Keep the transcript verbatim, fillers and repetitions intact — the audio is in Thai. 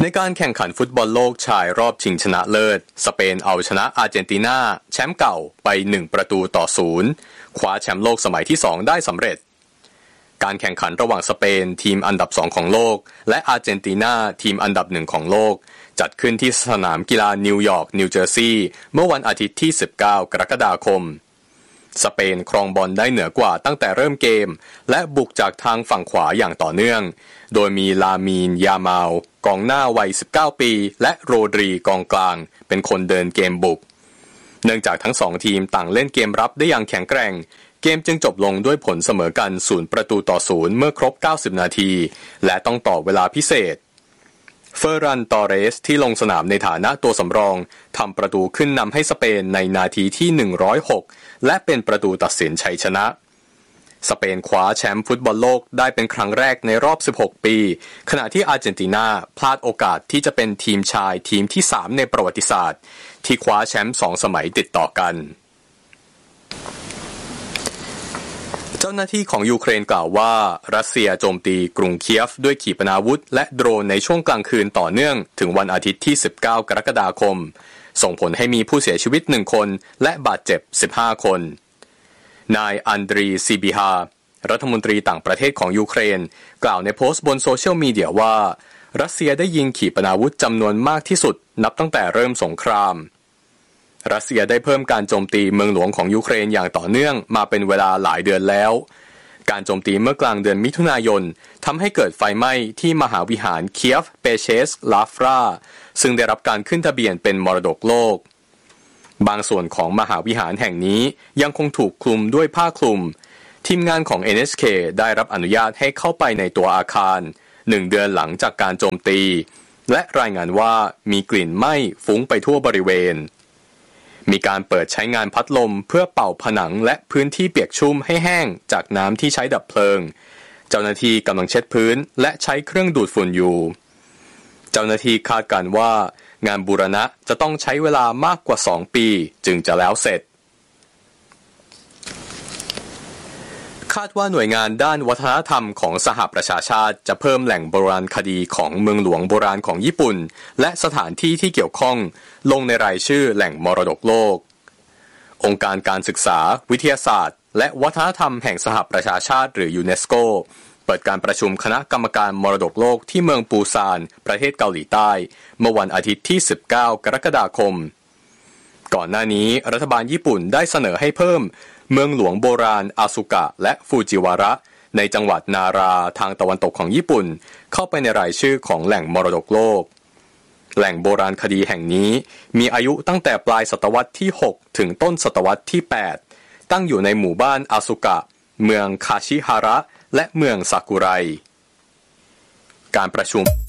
ในการแข่งขันฟุตบอลโลกชายรอบชิงชนะเลิศสเปนเอาชนะอาร์เจนตินาแชมป์เก่าไปหนึ่งประตูต่อศูนย์คว้าแชมป์โลกสมัยที่สองได้สำเร็จการแข่งขันระหว่างสเปนทีมอันดับสองของโลกและอาร์เจนตินาทีมอันดับหนึ่งของโลกจัดขึ้นที่สนามกีฬานิวยอร์กนิวเจอร์ซีย์เมื่อวันอาทิตย์ที่สิบเก้ากรกฎาคมสเปนครองบอลได้เหนือกว่าตั้งแต่เริ่มเกมและบุกจากทางฝั่งขวาอย่างต่อเนื่องโดยมีลามีนยามาลกองหน้าวัยสิบเก้าปีและโรดรีกองกลางเป็นคนเดินเกมบุกเนื่องจากทั้งสองทีมต่างเล่นเกมรับได้อย่างแข็งแกร่งเกมจึงจบลงด้วยผลเสมอกันศูนย์ประตูต่อศูนย์เมื่อครบเก้าสิบนาทีและต้องต่อเวลาพิเศษเฟอร์รันตอเรสที่ลงสนามในฐานะตัวสำรองทำประตูขึ้นนำให้สเปนในนาทีที่หนึ่งร้อยหกและเป็นประตูตัดสินชัยชนะสเปนคว้าแชมป์ฟุตบอลโลกได้เป็นครั้งแรกในรอบสิบหกปีขณะที่อาร์เจนตินาพลาดโอกาสที่จะเป็นทีมชายทีมที่สามในประวัติศาสตร์ที่คว้าแชมป์สองสมัยติดต่อกันเจ้าหน้าที่ของยูเครนกล่าวว่ารัสเซียโจมตีกรุงเคียฟด้วยขีปนาวุธและโดรนในช่วงกลางคืนต่อเนื่องถึงวันอาทิตย์ที่สิบเก้ากรกฎาคมส่งผลให้มีผู้เสียชีวิตหนึ่งคนและบาดเจ็บสิบห้าคนนายอันดรีซีบิฮารัฐมนตรีต่างประเทศของยูเครนกล่าวในโพสต์บนโซเชียลมีเดียว่ารัสเซียได้ยิงขีปนาวุธจำนวนมากที่สุดนับตั้งแต่เริ่มสงครามรัสเซียได้เพิ่มการโจมตีเมืองหลวงของยูเครนอย่างต่อเนื่องมาเป็นเวลาหลายเดือนแล้วการโจมตีเมื่อกลางเดือนมิถุนายนทำให้เกิดไฟไหม้ที่มหาวิหารเคียฟเปเชสลาฟราซึ่งได้รับการขึ้นทะเบียนเป็นมรดกโลกบางส่วนของมหาวิหารแห่งนี้ยังคงถูกคลุมด้วยผ้าคลุมทีมงานของ เอ็น เอช เค ได้รับอนุญาตให้เข้าไปในตัวอาคารหนึ่งเดือนหลังจากการโจมตีและรายงานว่ามีกลิ่นไหม้ฟุ้งไปทั่วบริเวณมีการเปิดใช้งานพัดลมเพื่อเป่าผนังและพื้นที่เปียกชุ่มให้แห้งจากน้ำที่ใช้ดับเพลิงเจ้าหน้าที่กำลังเช็ดพื้นและใช้เครื่องดูดฝุ่นอยู่เจ้าหน้าที่คาดการณ์ว่างานบูรณะจะต้องใช้เวลามากกว่าสองปีจึงจะแล้วเสร็จคาดว่าหน่วยงานด้านวัฒนธรรมของสหประชาชาติจะเพิ่มแหล่งโบราณคดีของเมืองหลวงโบราณของญี่ปุ่นและสถานที่ที่เกี่ยวข้องลงในรายชื่อแหล่งมรดกโลกองค์การการศึกษาวิทยาศาสตร์และวัฒนธรรมแห่งสหประชาชาติหรือยูเนสโกเปิดการประชุมคณะกรรมการมรดกโลกที่เมืองปูซานประเทศเกาหลีใต้เมื่อวันอาทิตย์ที่สิบเก้ากรกฎาคมก่อนหน้านี้รัฐบาลญี่ปุ่นได้เสนอให้เพิ่มเมืองหลวงโบราณอาซุกะและฟูจิวาระในจังหวัดนาราทางตะวันตกของญี่ปุ่นเข้าไปในรายชื่อของแหล่งมรดกโลกแหล่งโบราณคดีแห่งนี้มีอายุตั้งแต่ปลายศตวรรษที่หกถึงต้นศตวรรษที่แปดตั้งอยู่ในหมู่บ้านอาซุกะเมืองคาชิฮาระและเมืองซากุไรการประชุม